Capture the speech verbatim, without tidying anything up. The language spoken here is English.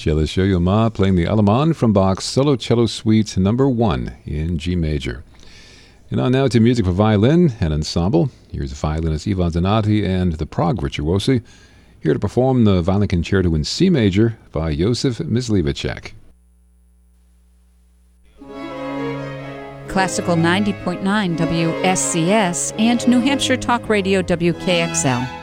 Cello Yo-yo-ma playing the Allemande from Bach's Solo Cello Suite number one in G major. And on now to music for violin and ensemble. Here's violinist Ivan Donati and the Prague Virtuosi, here to perform the Violin Concerto in C major by Josef Myslivacek. Classical ninety point nine W S C S and New Hampshire Talk Radio W K X L.